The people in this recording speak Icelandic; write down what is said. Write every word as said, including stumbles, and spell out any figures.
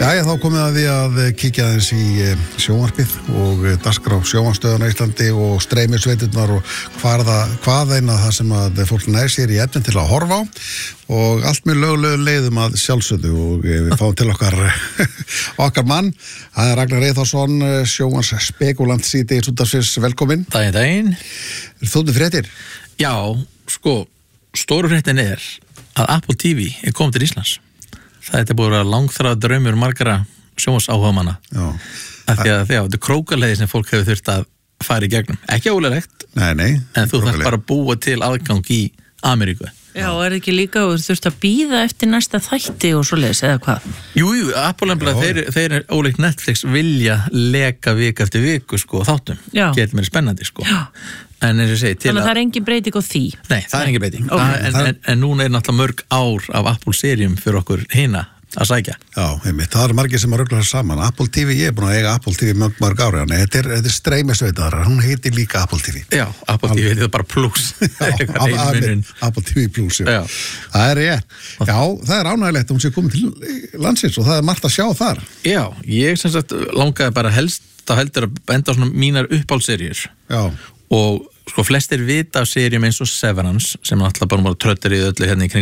Jæja, þá komið að því að kíkja aðeins í sjónvarpið og dagskrá sjónvarpsstöðuna í Íslandi og streymisveiturnar og hvaða, hvaðeina það sem að fólk nær sér í efnin til að horfa á og allt með löglegum leiðum að sjálfsögðu og við fáum til okkar okkar mann, það er Ragnar Eyþórsson, sjónvarpsspekulant síðdegis útvarpsins, velkominn. Daginn, daginn. Þú með fréttir? Já, sko, stóru fréttin er að Apple T V er komið til Íslands. Það er búið að langþráð draumur margara sjónvarpsáhugamanna. Já. Af því að því að þetta er krókaleiði sem fólk hefur þurft að fara í gegnum. Ekki ólulegt. Nei, nei. En þú þarf bara að búa til aðgang í Ameríku. Já, er ekki líka og þurft að bíða eftir næsta þætti og svoleiðis eða hvað? Jú, jú, Apple nefnilega, þeir, þeir er ólíkt Netflix vilja leka vik eftir viku sko þáttum. Já. Getur mér spennandi sko. Já. En eins og segi til að... Þannig að það er engin breyting á því? Nei, það er engin breyting. Okay. En, en, en núna er náttúrulega mörg ár af Apple-seríum fyrir okkur hina að sækja. Já, einmitt. Það eru margir sem að rugla það saman. Apple T V, ég er búin að eiga Apple T V mörg, mörg ári. Þetta er, er streymisveitar, hún heitir líka Apple T V. Já, Apple T V heitir það bara plus. Já, Apple T V plus, já. já. Það er ég. Já, það er ánægilegt að hún sé komið til landsins og það er margt að sjá þar. Já, ég sem sagt langaði bara helst að heldur að benda svona mínar uppáhaldsseríur. Já. Og sko flestir vita af seríum eins og Severance sem náttúrulega bara tröttir í öllu hérna í kring